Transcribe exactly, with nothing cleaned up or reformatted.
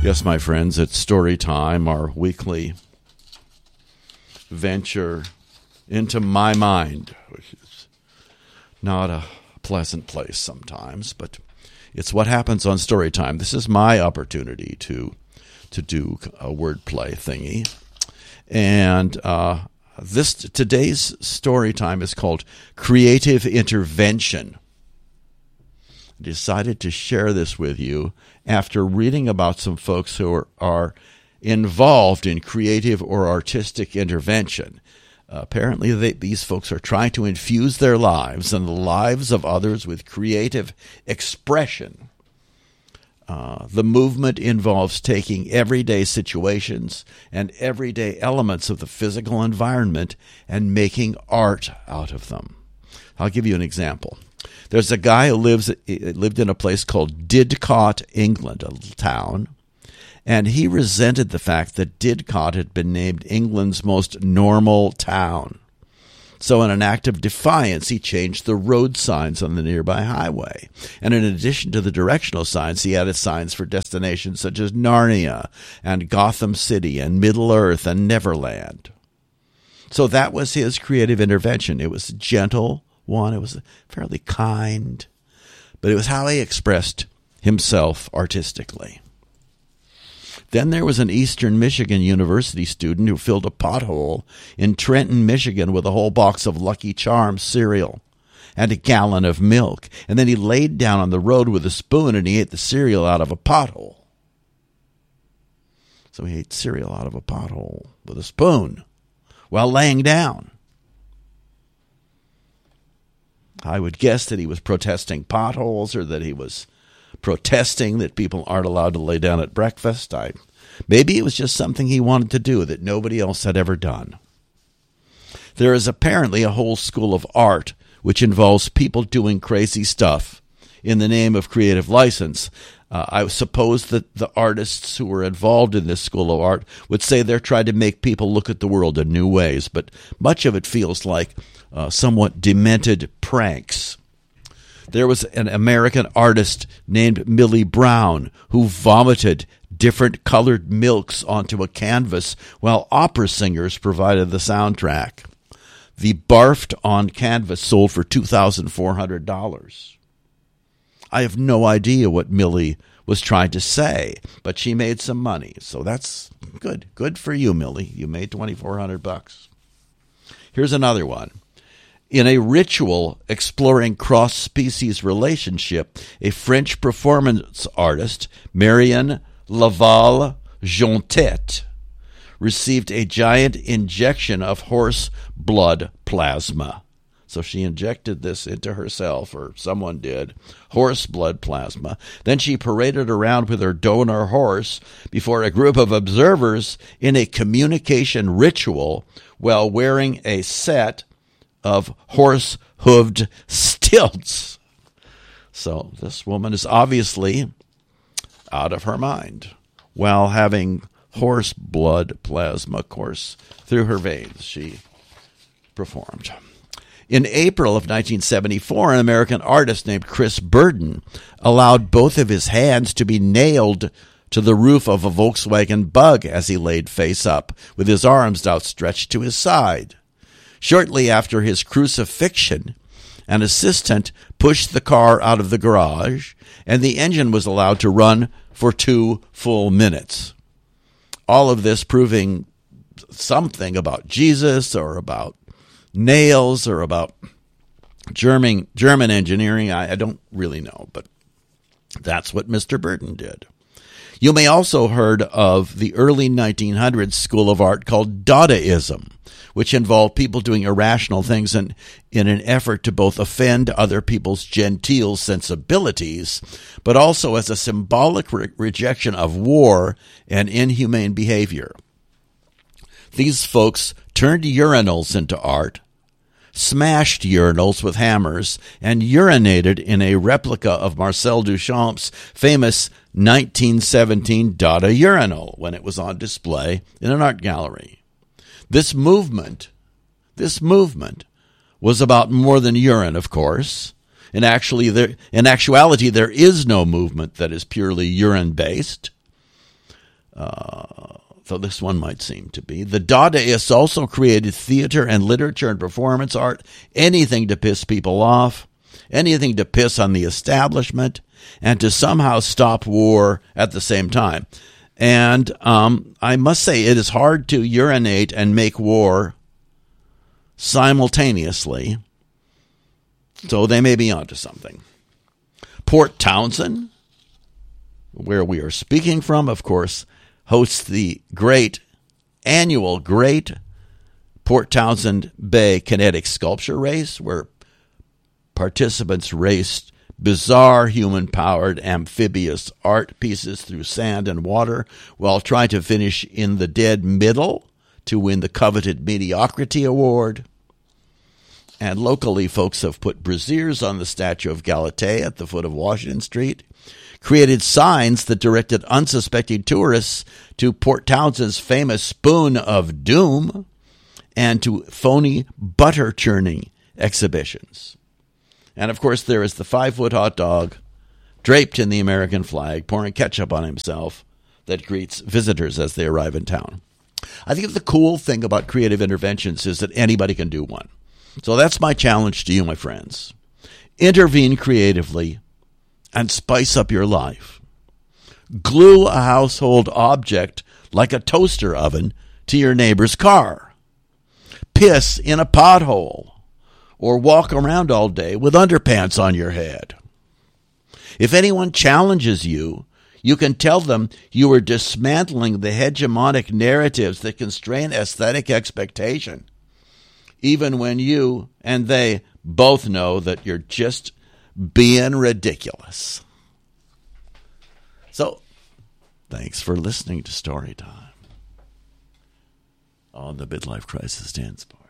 Yes, my friends, it's story time, our weekly venture into my mind, which is not a pleasant place sometimes, but it's what happens on story time. This is my opportunity to to do a wordplay thingy. And uh, this today's story time is called Creative Intervention. I decided to share this with you after reading about some folks who are, are involved in creative or artistic intervention. Uh, apparently, they, these folks are trying to infuse their lives and the lives of others with creative expression. Uh, the movement involves taking everyday situations and everyday elements of the physical environment and making art out of them. I'll give you an example. There's a guy who lives lived in a place called Didcot, England, a little town, and he resented the fact that Didcot had been named England's most normal town. So in an act of defiance, he changed the road signs on the nearby highway. And in addition to the directional signs, he added signs for destinations such as Narnia and Gotham City and Middle-earth and Neverland. So that was his creative intervention. It was a gentle one. It was fairly kind, but it was how he expressed himself artistically. Then there was an Eastern Michigan University student who filled a pothole in Trenton, Michigan with a whole box of Lucky Charms cereal and a gallon of milk. And then he laid down on the road with a spoon and he ate the cereal out of a pothole. So he ate cereal out of a pothole with a spoon while laying down. I would guess that he was protesting potholes or that he was protesting that people aren't allowed to lay down at breakfast. I, maybe it was just something he wanted to do that nobody else had ever done. There is apparently a whole school of art which involves people doing crazy stuff in the name of creative license. Uh, I suppose that the artists who were involved in this school of art would say they're trying to make people look at the world in new ways, but much of it feels like uh, somewhat demented pranks. There was an American artist named Millie Brown who vomited different colored milks onto a canvas while opera singers provided the soundtrack. The barfed on canvas sold for two thousand four hundred dollars. I have no idea what Millie was trying to say, but she made some money, so that's good. Good for you, Millie. You made twenty-four hundred bucks. Here's another one. In a ritual exploring cross-species relationship, a French performance artist, Marianne Laval-Jontet, received a giant injection of horse blood plasma. So she injected this into herself, or someone did, horse blood plasma. Then she paraded around with her donor horse before a group of observers in a communication ritual while wearing a set of horse-hooved stilts. So this woman is obviously out of her mind while having horse blood plasma course through her veins. She performed. In April of nineteen seventy-four, an American artist named Chris Burden allowed both of his hands to be nailed to the roof of a Volkswagen Bug as he laid face up, with his arms outstretched to his side. Shortly after his crucifixion, an assistant pushed the car out of the garage, and the engine was allowed to run for two full minutes. All of this proving something about Jesus or about nails or about German, German engineering. I, I don't really know, but that's what Mister Burden did. You may also heard of the early nineteen hundreds school of art called Dadaism, which involved people doing irrational things in, in an effort to both offend other people's genteel sensibilities, but also as a symbolic re- rejection of war and inhumane behavior. These folks turned urinals into art, smashed urinals with hammers, and urinated in a replica of Marcel Duchamp's famous nineteen seventeen Dada urinal when it was on display in an art gallery. This movement, this movement was about more than urine, of course. And actually, there, in actuality, there is no movement that is purely urine-based. Uh, though this one might seem to be. The Dadaists also created theater and literature and performance art, anything to piss people off, anything to piss on the establishment, and to somehow stop war at the same time. And um, I must say, it is hard to urinate and make war simultaneously, so they may be onto something. Port Townsend, where we are speaking from, of course, hosts the great annual Great Port Townsend Bay Kinetic Sculpture Race, where participants raced bizarre human-powered amphibious art pieces through sand and water while trying to finish in the dead middle to win the coveted Mediocrity Award. And locally, folks have put braziers on the statue of Galatea at the foot of Washington Street, created signs that directed unsuspecting tourists to Port Townsend's famous Spoon of Doom, and to phony butter churning exhibitions. And, of course, there is the five-foot hot dog draped in the American flag, pouring ketchup on himself, that greets visitors as they arrive in town. I think the cool thing about creative interventions is that anybody can do one. So that's my challenge to you, my friends. Intervene creatively and spice up your life. Glue a household object like a toaster oven to your neighbor's car. Piss in a pothole. Or walk around all day with underpants on your head. If anyone challenges you, you can tell them you are dismantling the hegemonic narratives that constrain aesthetic expectation, even when you and they both know that you're just being ridiculous. So, thanks for listening to Storytime on the Midlife Crisis Dance Bar.